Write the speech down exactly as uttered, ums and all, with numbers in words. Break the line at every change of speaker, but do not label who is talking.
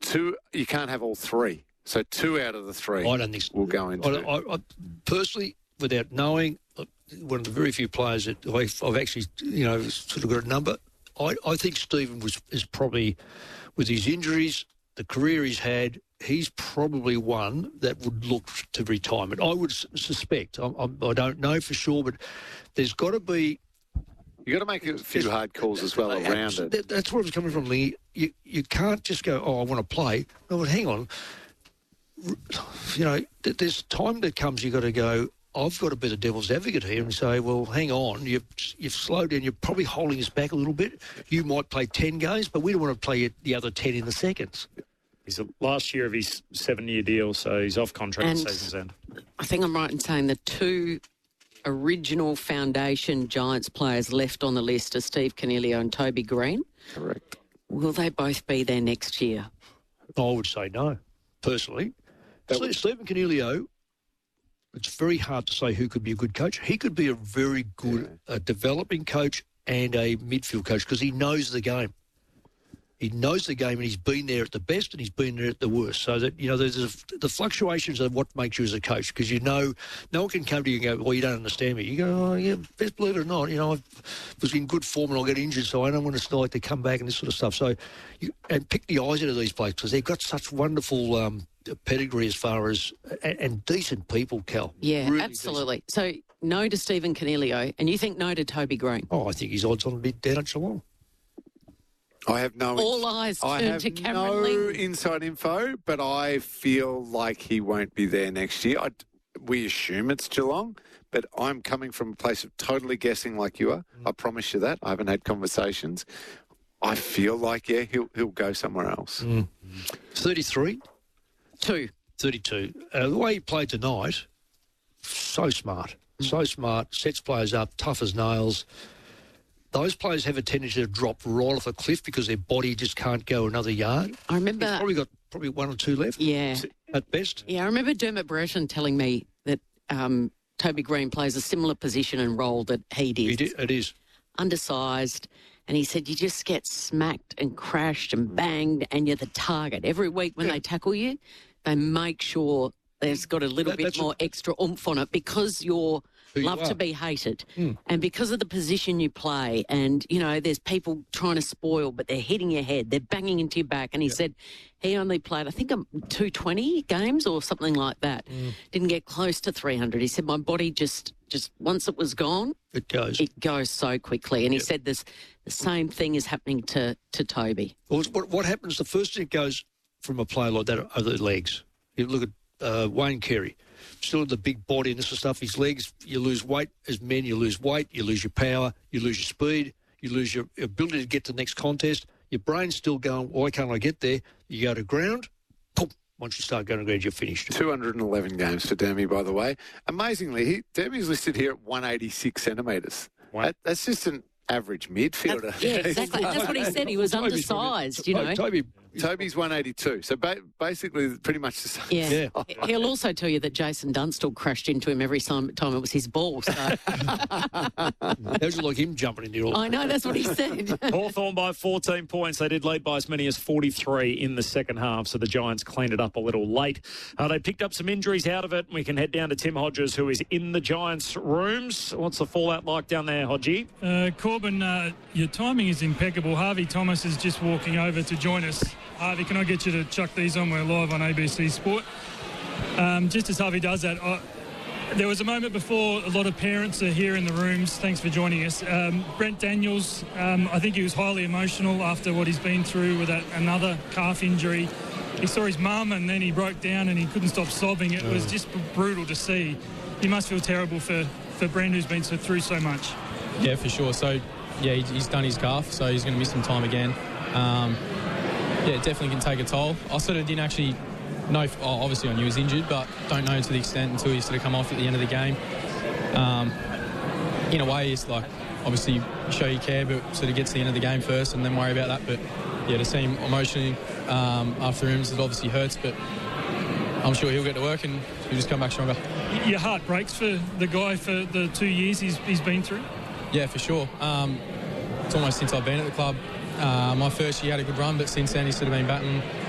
two, you can't have all three. So two out of the three
I don't think so.
will go into.
I, I, I, personally, without knowing, one of the very few players that I've, I've actually, you know, sort of got a number, I, I think Stephen was is probably, with his injuries, the career he's had, he's probably one that would look to retirement. I would suspect. I, I, I don't know for sure, but there's got to be...
You've got to make a few hard calls as well around it.
That, that's where I was coming from, Lee. You, you can't just go, oh, I want to play. No, but hang on. You know, there's time that comes you've got to go, I've got to be the devil's advocate here and say, well, hang on, you've, you've slowed down, you're probably holding us back a little bit. You might play ten games, but we don't want to play the other ten in the seconds.
He's the last year of his seven-year deal, so he's off contract at season's end.
I think I'm right in saying the two original foundation Giants players left on the list are Steve Coniglio and Toby Green.
Correct.
Will they both be there next year?
I would say no, personally. Would... Stephen Coniglio, it's very hard to say who could be a good coach. He could be a very good yeah. uh, developing coach and a midfield coach because he knows the game. He knows the game and he's been there at the best and he's been there at the worst. So that, you know, there's a, the fluctuations of what makes you as a coach because you know no one can come to you and go, well, you don't understand me. You go, oh, yeah, best believe it or not, you know, I was in good form and I'll get injured, so I don't want to like to come back and this sort of stuff. So, you, and pick the eyes out of these players because they've got such wonderful um, pedigree as far as, and, and decent people, Cal.
Yeah,
really
absolutely. Decent. So, no to Stephen Coniglio, and you think no to Toby Green?
Oh, I think his odds on a bit down at Geelong.
I have no.
All eyes
I
turn
have
to Cameron
no
Ling.
inside info, but I feel like he won't be there next year. I, we assume it's Geelong, but I'm coming from a place of totally guessing, like you are. Mm. I promise you that. I haven't had conversations. I feel like yeah, he'll he'll go somewhere else.
Mm. Thirty-three,
two,
thirty-two. Uh, the way he played tonight, so smart, mm. so smart. Sets players up, tough as nails. Those players have a tendency to drop right off a cliff because their body just can't go another yard.
I remember...
He's probably got probably one or two left.
Yeah.
At best.
Yeah, I remember Dermot Brereton telling me that um, Toby Green plays a similar position and role that he did.
He did. It is.
Undersized. And he said you just get smacked and crashed and banged and you're the target. Every week when yeah. they tackle you, they make sure there's got a little that, bit more a... extra oomph on it because you're... Who love to be hated. Mm. And because of the position you play and, you know, there's people trying to spoil, but they're hitting your head, they're banging into your back. And he yeah. said he only played, I think, um, two hundred twenty games or something like that. Mm. Didn't get close to three hundred. He said my body just, just once it was gone,
it goes.
It goes so quickly. And
yep.
he said this, the same thing is happening to, to Toby.
Well, what, what happens, the first thing that goes from a player like that are the legs. You look at uh, Wayne Carey. Still the big body and this sort of stuff. His legs, you lose weight as men, you lose weight, you lose your power, you lose your speed, you lose your ability to get to the next contest. Your brain's still going, why can't I get there? You go to ground, poof, once you start going to ground, you're finished.
two hundred eleven games for Dermy, by the way. Amazingly, he, Dermy's listed here at one hundred eighty-six centimetres. Wow. That, that's just an average midfielder.
That's, yeah, exactly. That's what he said. He was undersized, you know.
Toby,
Toby's one eighty-two, so ba- basally pretty much the same.
Yeah. yeah. He'll also tell you that Jason Dunstall crashed into him every time, time it was his ball. So.
That was like him jumping into your...
I know, that's what he said.
Hawthorn by fourteen points. They did lead by as many as forty-three in the second half, so the Giants cleaned it up a little late. Uh, they picked up some injuries out of it. We can head down to Tim Hodges, who is in the Giants' rooms. What's the fallout like down there, Hodgie?
Uh, Corbin, uh, your timing is impeccable. Harvey Thomas is just walking over to join us. Harvey, can I get you to chuck these on? We're live on A B C Sport. Um, just as Harvey does that, I, there was a moment before a lot of parents are here in the rooms. Thanks for joining us. Um, Brent Daniels, um, I think he was highly emotional after what he's been through with that, another calf injury. He saw his mum and then he broke down and he couldn't stop sobbing. It oh. was just brutal to see. You must feel terrible for, for Brent, who's been so, through so much.
Yeah, for sure. So, yeah, he's done his calf, so he's going to miss some time again. Um, Yeah, it definitely can take a toll. I sort of didn't actually know, if, oh, obviously I knew he was injured, but don't know to the extent until he sort of come off at the end of the game. Um, in a way, it's like, obviously, show you care, but sort of get to the end of the game first and then worry about that. But, yeah, to see him emotionally um, after him, it obviously hurts, but I'm sure he'll get to work and he'll just come back stronger.
Your heart breaks for the guy for the two years he's, he's been through?
Yeah, for sure. Um, it's almost since I've been at the club. Uh, my first year had a good run, but since then he's sort of been battling